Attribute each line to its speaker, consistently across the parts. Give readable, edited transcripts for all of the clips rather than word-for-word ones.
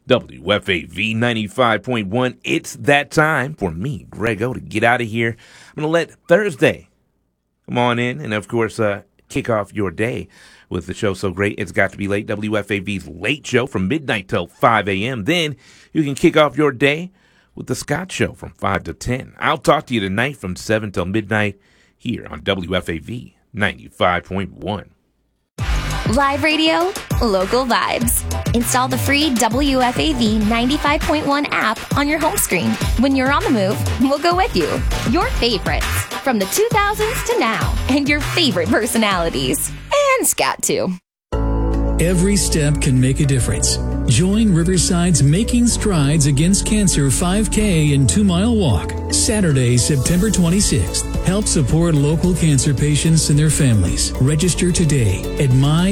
Speaker 1: WFAV 95.1. It's that time for me, Grego, to get out of here. I'm going to let Thursday come on in and, of course, kick off your day with the show so great it's got to be late. WFAV's Late Show from midnight till 5 a.m. Then you can kick off your day with the Scott Show from 5 to 10. I'll talk to you tonight from 7 till midnight here on WFAV 95.1.
Speaker 2: Live radio, local vibes. Install the free WFAV 95.1 app on your home screen. When you're on the move, we'll go with you. Your favorites from the 2000s to now, and your favorite personalities. And Scott, too.
Speaker 3: Every step can make a difference. Join Riverside's Making Strides Against Cancer 5K and 2-mile walk, Saturday, September 26th. Help support local cancer patients and their families. Register today at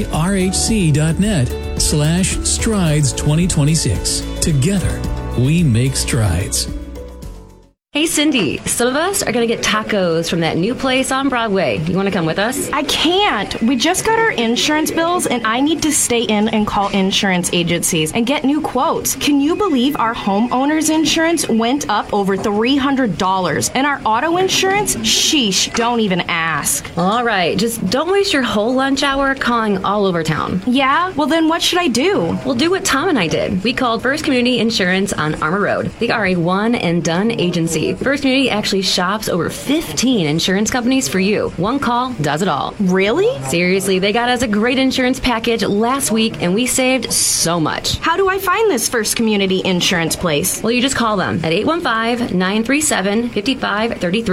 Speaker 3: myrhc.net/strides2026. Together, we make strides.
Speaker 4: Hey, Cindy, some of us are going to get tacos from that new place on Broadway. You want to come with us?
Speaker 5: I can't. We just got our insurance bills, and I need to stay in and call insurance agencies and get new quotes. Can you believe our homeowner's insurance went up over $300? And our auto insurance? Sheesh, don't even ask.
Speaker 4: All right, just don't waste your whole lunch hour calling all over town.
Speaker 5: Yeah? Well, then what should I do?
Speaker 4: We'll do what Tom and I did. We called First Community Insurance on Armour Road. They are a one-and-done agency. First Community actually shops over 15 insurance companies for you. One call does it all.
Speaker 5: Really?
Speaker 4: Seriously, they got us a great insurance package last week, and we saved so much.
Speaker 5: How do I find this First Community Insurance place?
Speaker 4: Well, you just call them at 815-937-5533.